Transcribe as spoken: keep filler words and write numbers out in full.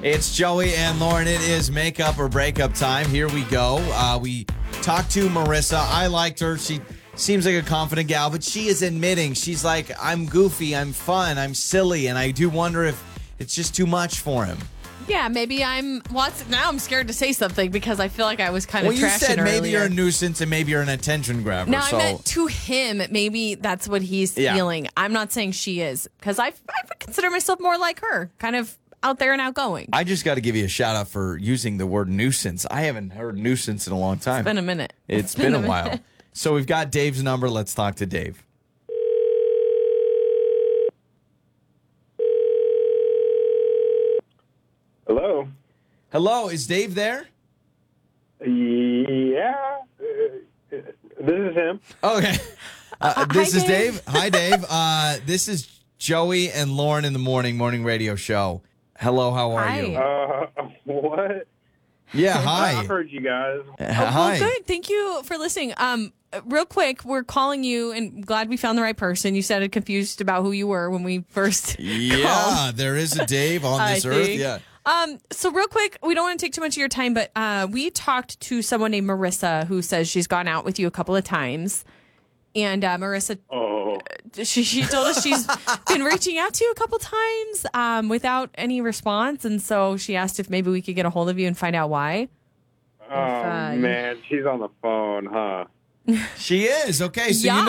It's Joey and Lauren. It is makeup or breakup time. Here we go. Uh, we talked to Marissa. I liked her. She seems like a confident gal, but she is admitting, she's like, I'm goofy, I'm fun, I'm silly, and I do wonder if it's just too much for him. Yeah, maybe I'm. Well, it's- now I'm scared to say something because I feel like I was kind Well, of you trashing said maybe earlier. you're a nuisance and maybe you're an attention grabber. No, so I meant to him. Maybe that's what he's Yeah. feeling. I'm not saying she is because I I would consider myself more like her, kind of out there and outgoing. I just got to give you a shout out for using the word nuisance. I haven't heard nuisance in a long time. It's been a minute. It's been, a while. So we've got Dave's number. Let's talk to Dave. Hello. Hello, is Dave there? Yeah. Uh, this is him. Okay. Uh, Uh, this hi, is Dave. Dave. Hi, Dave. Uh, this is Joey and Lauren in the morning, morning radio show. Hello, how are Hi. you? Uh, what? Yeah, I've hi. heard you guys. Uh, Oh, hi. well, good. Thank you for listening. Um, real quick, we're calling you, and glad we found the right person. You sounded confused about who you were when we first Yeah, called. there is a Dave on I this earth. think. Yeah. Um, so real quick, we don't want to take too much of your time, but uh, we talked to someone named Marissa who says she's gone out with you a couple of times. And uh, Marissa, Oh. she, she told us she's been reaching out to you a couple times um, without any response. And so she asked if maybe we could get a hold of you and find out why. Oh, uh, man. She's on the phone, huh? She is. Okay, so Yeah. you